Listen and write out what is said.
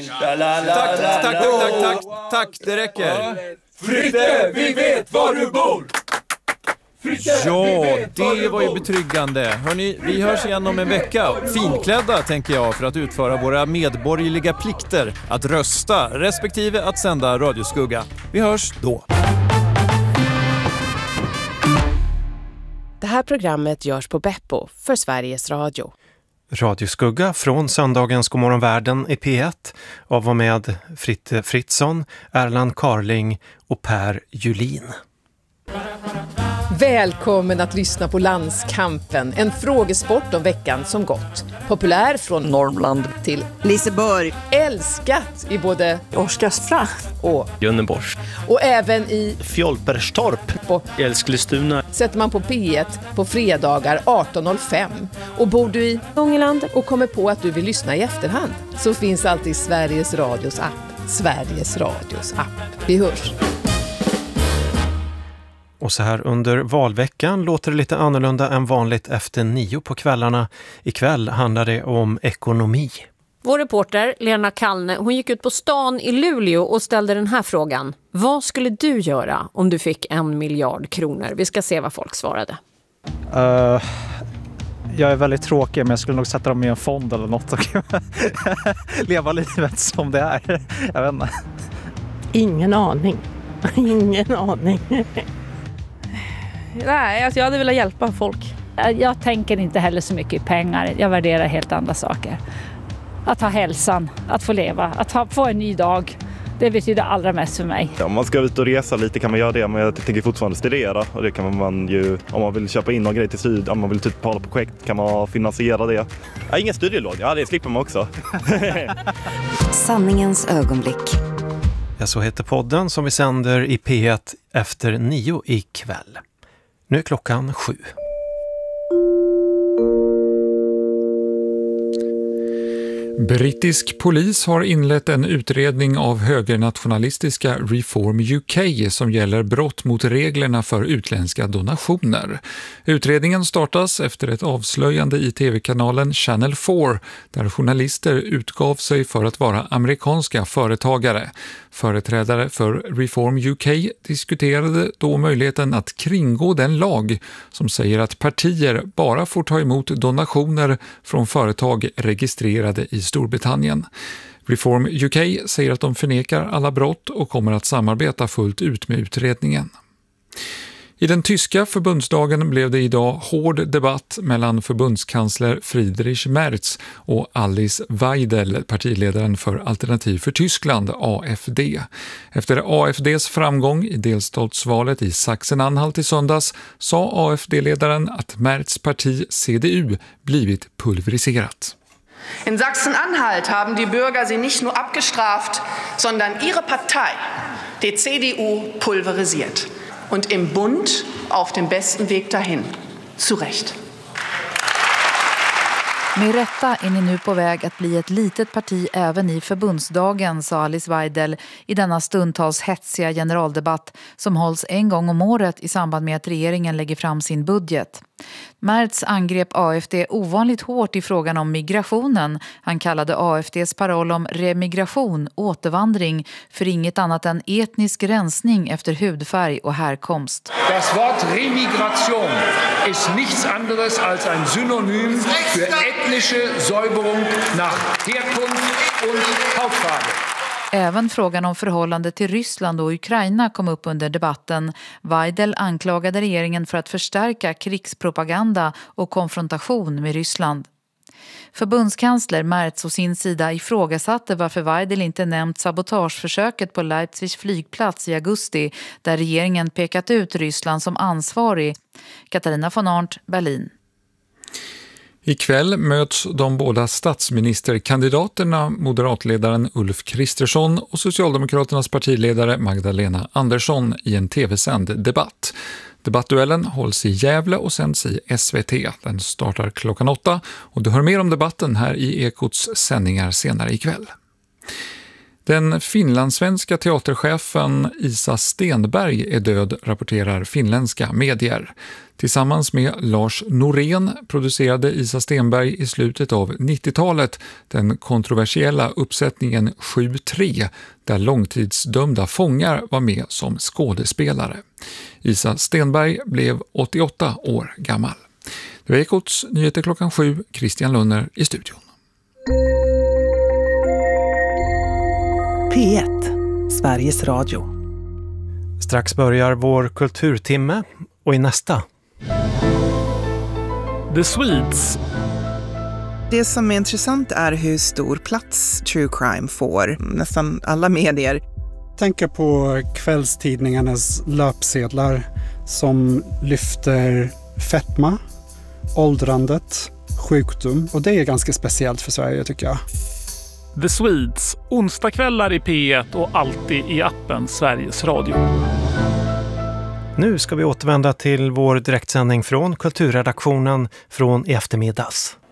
Tack, det räcker. Fritte, vi vet var du bor! Ja, det var ju betryggande. Hörrni, vi hörs igen om en vecka. Finklädda, tänker jag, för att utföra våra medborgerliga plikter. Att rösta, respektive att sända Radioskugga. Vi hörs då. Det här programmet görs på Beppo för Sveriges Radio. Radioskugga från söndagens Godmorgon Världen i P1 av och med Fritte Fritzson, Erland Carling och Per Julin. Välkommen att lyssna på Landskampen, en frågesport om veckan som gått. Populär från Norrland till Liseborg. Älskat i både Oskarshamn och Göteborg. Och även i Fjolperstorp på Älsklestuna. Sätter man på P1 på fredagar 18.05. Och bor du i Ångerland och kommer på att du vill lyssna i efterhand, så finns alltid Sveriges Radios app. Sveriges Radios app. Vi hörs. Och så här under valveckan låter det lite annorlunda än vanligt efter 9 på kvällarna. Ikväll handlar det om ekonomi. Vår reporter Lena Kallne, hon gick ut på stan i Luleå och ställde den här frågan. Vad skulle du göra om du fick 1 miljard kronor? Vi ska se vad folk svarade. Jag är väldigt tråkig, men jag skulle nog sätta dem i en fond eller något och leva livet som det är. Jag vet inte. Ingen aning. Ingen aning. Nej, alltså jag hade velat hjälpa folk. Jag tänker inte heller så mycket i pengar. Jag värderar helt andra saker. Att ha hälsan, att få leva, att få en ny dag. Det betyder allra mest för mig. Om man ska ut och resa lite kan man göra det, men jag tänker fortfarande studera. Och det kan man ju, om man vill köpa in någon grej till syd, om man vill typ hålla på projekt, kan man finansiera det. Ja, ingen studielån, ja det slipper man också. Sanningens ögonblick. Ja, så heter podden som vi sänder i P1 efter 9 ikväll. Nu är klockan 7. Brittisk polis har inlett en utredning av högernationalistiska Reform UK som gäller brott mot reglerna för utländska donationer. Utredningen startas efter ett avslöjande i tv-kanalen Channel 4 där journalister utgav sig för att vara amerikanska företagare. Företrädare för Reform UK diskuterade då möjligheten att kringgå den lag som säger att partier bara får ta emot donationer från företag registrerade i Storbritannien. Reform UK säger att de förnekar alla brott och kommer att samarbeta fullt ut med utredningen. I den tyska förbundsdagen blev det idag hård debatt mellan förbundskansler Friedrich Merz och Alice Weidel, partiledaren för Alternativ för Tyskland, AfD. Efter AfDs framgång i delstatsvalet i Sachsen-Anhalt i söndags sa AfD-ledaren att Merz parti CDU blivit pulveriserat. In Sachsen-Anhalt haben die Bürger sie nicht nur abgestraft, sondern ihre Partei, die CDU, pulverisiert. Und im Bund auf dem besten Weg dahin. Zu Recht. Med rätta är ni nu på väg att bli ett litet parti även i förbundsdagen, sa Alice Weidel i denna stundtals hetsiga generaldebatt som hålls en gång om året i samband med att regeringen lägger fram sin budget. Merz angrep AfD ovanligt hårt i frågan om migrationen. Han kallade AfDs paroll om remigration, återvandring, för inget annat än etnisk rensning efter hudfärg och härkomst. Das Wort remigration ist nichts anderes als ein Synonym für ethnische Säuberung nach Herkunft und Hautfarbe. Även frågan om förhållande till Ryssland och Ukraina kom upp under debatten. Weidel anklagade regeringen för att förstärka krigspropaganda och konfrontation med Ryssland. Förbundskansler Merz å sin sida ifrågasatte varför Weidel inte nämnt sabotageförsöket på Leipzigs flygplats i augusti där regeringen pekat ut Ryssland som ansvarig. Katarina von Arndt, Berlin. Ikväll möts de båda statsministerkandidaterna, moderatledaren Ulf Kristersson och Socialdemokraternas partiledare Magdalena Andersson i en tv-sänd debatt. Debattduellen hålls i Gävle och sänds i SVT. Den startar klockan 8 och du hör mer om debatten här i Ekots sändningar senare ikväll. Den finlandssvenska teaterchefen Isa Stenberg är död, rapporterar finländska medier. Tillsammans med Lars Norén producerade Isa Stenberg i slutet av 90-talet den kontroversiella uppsättningen 7-3, där långtidsdömda fångar var med som skådespelare. Isa Stenberg blev 88 år gammal. Det var Ekots nyheter klockan 7, Christian Lunner i studion. P1, Sveriges Radio. Strax börjar vår kulturtimme och i nästa. The Swedes. Det som är intressant är hur stor plats true crime får. Nästan alla medier. Tänka på kvällstidningarnas löpsedlar som lyfter fetma, åldrandet, sjukdom. Och det är ganska speciellt för Sverige tycker jag. The Swedes, onsdagskvällar i P1 och alltid i appen Sveriges Radio. Nu ska vi återvända till vår direktsändning från kulturredaktionen från i eftermiddags.